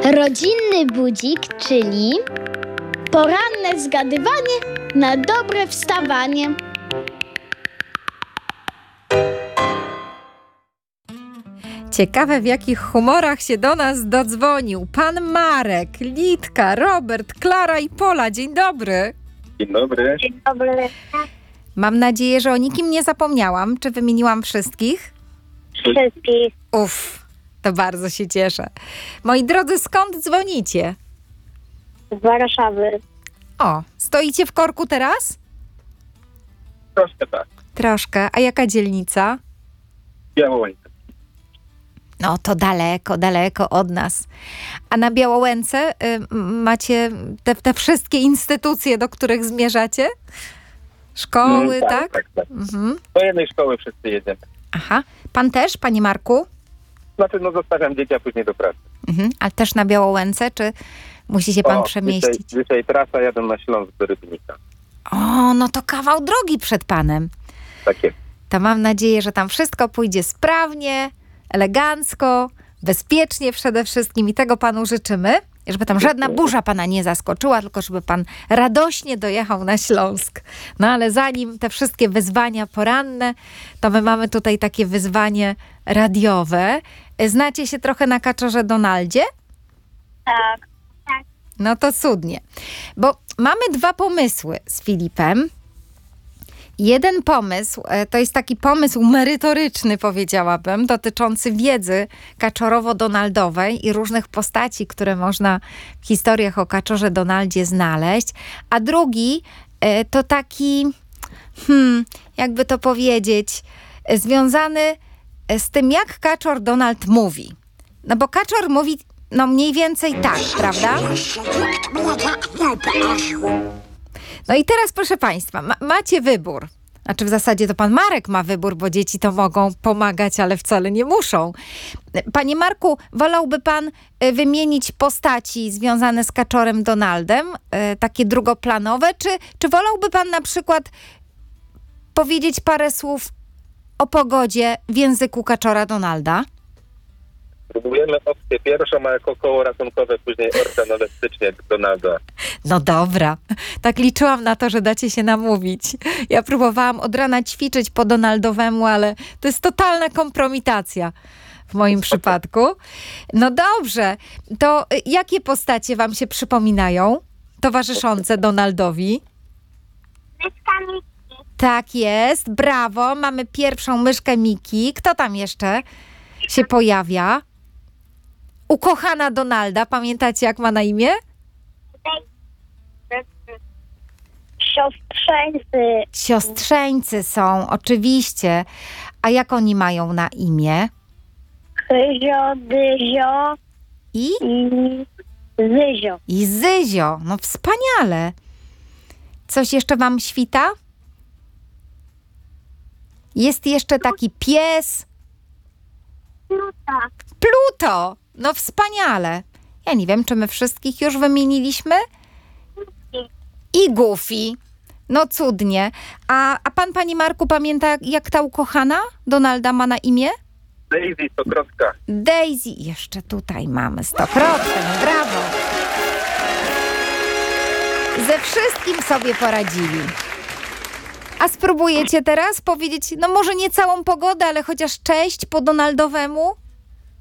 Rodzinny budzik, czyli poranne zgadywanie na dobre wstawanie. Ciekawe, w jakich humorach się do nas dodzwonił pan Marek, Litka, Robert, Klara i Pola. Dzień dobry. Dzień dobry. Dzień dobry. Mam nadzieję, że o nikim nie zapomniałam. Czy wymieniłam wszystkich? Wszystkich. Uff, to bardzo się cieszę. Moi drodzy, skąd dzwonicie? Z Warszawy. O, stoicie w korku teraz? Troszkę tak. Troszkę. A jaka dzielnica? Białołęce. No to daleko od nas. A na Białołęce macie te wszystkie instytucje, do których zmierzacie? Szkoły, tak? Tak. Mhm. Do jednej szkoły wszyscy jedziemy. Aha. Pan też, panie Marku? Znaczy, zostawiam dzieci, a później do pracy. Mhm. Ale też na Białołęce, czy musi się pan przemieścić? Dzisiaj trasa, jadę na Śląsk do Rybnika. O, no to kawał drogi przed panem. Tak jest. To mam nadzieję, że tam wszystko pójdzie sprawnie, elegancko, bezpiecznie przede wszystkim i tego panu życzymy. Żeby tam żadna burza pana nie zaskoczyła, tylko żeby pan radośnie dojechał na Śląsk. No ale zanim te wszystkie wyzwania poranne, to my mamy tutaj takie wyzwanie radiowe. Znacie się trochę na Kaczorze Donaldzie? Tak. No to cudnie. Bo mamy dwa pomysły z Filipem. Jeden pomysł, to jest taki pomysł merytoryczny, powiedziałabym, dotyczący wiedzy kaczorowo-donaldowej i różnych postaci, które można w historiach o Kaczorze Donaldzie znaleźć. A drugi to taki, jakby to powiedzieć, związany z tym, jak Kaczor Donald mówi. No bo Kaczor mówi no mniej więcej tak, prawda? No i teraz, proszę państwa, macie wybór. Znaczy w zasadzie to pan Marek ma wybór, bo dzieci to mogą pomagać, ale wcale nie muszą. Panie Marku, wolałby pan wymienić postaci związane z Kaczorem Donaldem, takie drugoplanowe, czy wolałby pan na przykład powiedzieć parę słów o pogodzie w języku Kaczora Donalda? Próbujemy opcję pierwszą, a jako koło ratunkowe później organolestycznie Donalda. No dobra, tak liczyłam na to, że dacie się namówić. Ja próbowałam od rana ćwiczyć po Donaldowemu, ale to jest totalna kompromitacja w moim przypadku. No dobrze, to jakie postacie wam się przypominają towarzyszące Donaldowi? Myszka Miki. Tak jest, brawo, mamy pierwszą myszkę Miki. Kto tam jeszcze się pojawia? Ukochana Donalda, pamiętacie jak ma na imię? Siostrzeńcy. Siostrzeńcy są, oczywiście. A jak oni mają na imię? Chyzio, Dyzio I Zyzio. Zyzio. No wspaniale. Coś jeszcze wam świta? Jest jeszcze taki pies. Pluta. Pluto. No wspaniale. Ja nie wiem, czy my wszystkich już wymieniliśmy? I Goofy. No cudnie. A pan, panie Marku, pamięta jak ta ukochana Donalda ma na imię? Daisy, stokrotka. Daisy. Jeszcze tutaj mamy stokrotkę. Brawo. Ze wszystkim sobie poradzili. A spróbujecie teraz powiedzieć, no może nie całą pogodę, ale chociaż cześć po Donaldowemu?